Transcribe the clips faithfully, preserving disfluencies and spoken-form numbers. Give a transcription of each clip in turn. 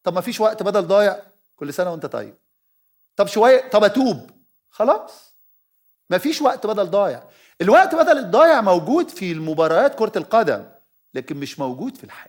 طب ما فيش وقت بدل ضايع، كل سنه وانت طيب. طب شويه، طب اتوب، خلاص ما فيش وقت بدل ضايع. الوقت بدل الضايع موجود في المباريات كرة القدم، لكن مش موجود في الحياة.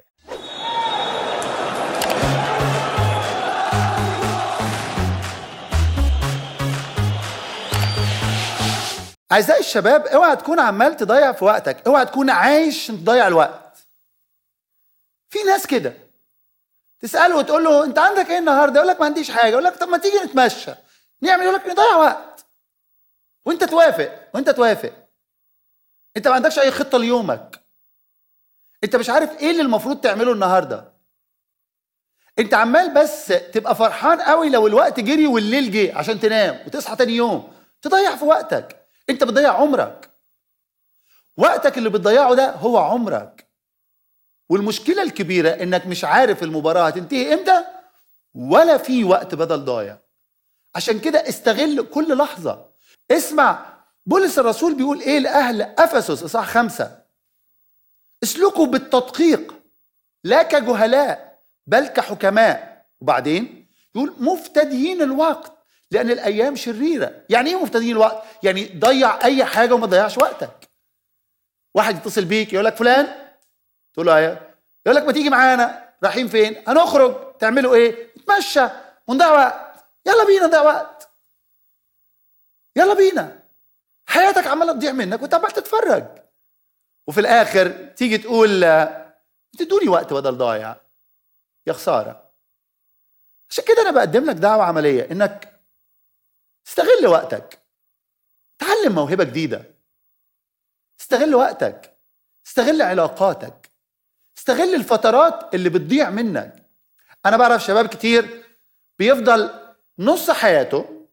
أعزائي الشباب، اوعى تكون عمال تضيع في وقتك، اوعى تكون عايش تضيع الوقت. في ناس كده تسأله وتقول له انت عندك ايه النهارده؟ يقول لك ما عنديش حاجة. يقول لك طب ما تيجي نتمشى نعمل، يقول لك نضيع وقت. وانت توافق وانت توافق. انت ما عندكش اي خطة ليومك، انت مش عارف ايه اللي المفروض تعمله النهارده. انت عمال بس تبقى فرحان قوي لو الوقت جري والليل جه عشان تنام وتصحى تاني يوم، تضيع في وقتك. انت بتضيع عمرك. وقتك اللي بتضيعه ده هو عمرك. والمشكلة الكبيرة انك مش عارف المباراة هتنتهي امتى، ولا في وقت بدل ضايع. عشان كده استغل كل لحظة. اسمع بولس الرسول بيقول ايه لأهل أفسس اصحاح خمسة: اسلكوا بالتدقيق لا كجهلاء بل كحكماء. وبعدين يقول مفتديين الوقت لأن الأيام شريرة. يعني ايه مفتديين الوقت؟ يعني ضيع أي حاجة وما تضيعش وقتك. واحد يتصل بيك يقول لك فلان، تقول له ايه؟ يقول لك ما تيجي معانا. رايحين فين؟ هنخرج. تعملوا ايه؟ نتمشى ونضيع وقت. يلا بينا نضيع وقت، يلا بينا. حياتك عماله تضيع منك وانت عمال تتفرج، وفي الاخر تيجي تقول تدوني وقت بدل ضايع. يا خساره. عشان كده انا بقدم لك دعوه عمليه انك استغل وقتك، تعلم موهبه جديده، استغل وقتك، استغل علاقاتك، استغل الفترات اللي بتضيع منك. انا بعرف شباب كتير بيفضل نص حياته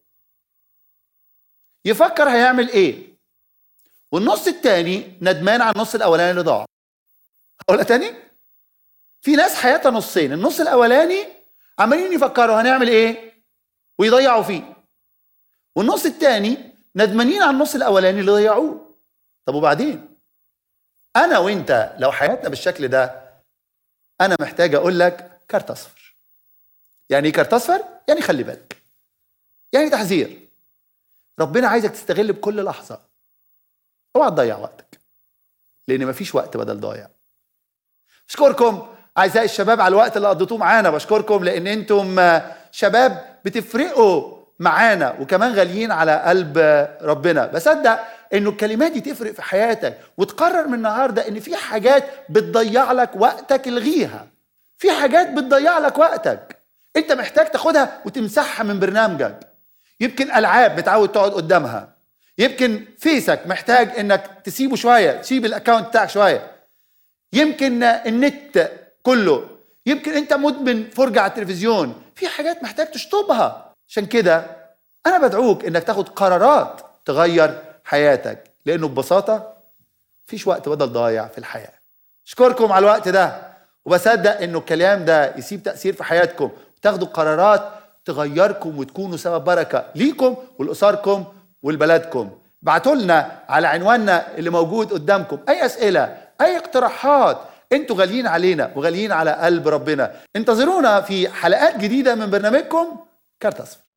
يفكر هيعمل ايه، والنص التاني ندمان على النص الاولاني اللي ضاع. اقولها تاني، في ناس حياتها نصين، النص الاولاني عمالين يفكروا هنعمل ايه ويضيعوا فيه، والنص التاني ندمانين على النص الاولاني اللي ضيعوه. طب وبعدين؟ انا وانت لو حياتنا بالشكل ده، انا محتاج اقول لك كارت اصفر. يعني ايه كارت اصفر؟ يعني خلي بالك، يعني تحذير. ربنا عايزك تستغل بكل لحظه، اوعى تضيع وقتك، لان مفيش وقت بدل ضايع. بشكركم اعزائي الشباب على الوقت اللي قضيتوه معانا. بشكركم لان انتم شباب بتفرقوا معانا وكمان غاليين على قلب ربنا. بصدق انه الكلمات دي تفرق في حياتك، وتقرر من النهارده ان في حاجات بتضيع لك وقتك الغيها. في حاجات بتضيع لك وقتك انت محتاج تاخدها وتمسحها من برنامجك. يمكن العاب متعود تقعد قدامها، يمكن فيسك محتاج انك تسيبه شويه، تسيب الاكونت بتاعك شويه، يمكن النت كله، يمكن انت مدمن فرجة على التلفزيون. في حاجات محتاج تشطبها. عشان كده انا بدعوك انك تاخد قرارات تغير حياتك، لانه ببساطة فيش وقت بدل ضايع في الحياة. اشكركم على الوقت ده، وبصدق انه الكلام ده يسيب تأثير في حياتكم، وتاخدوا قرارات تغيركم وتكونوا سبب بركة ليكم ولأسركم ولبلدكم. ابعتوا لنا على عنواننا اللي موجود قدامكم اي اسئلة، اي اقتراحات. انتوا غاليين علينا وغاليين على قلب ربنا. انتظرونا في حلقات جديدة من برنامجكم كارت اصفر.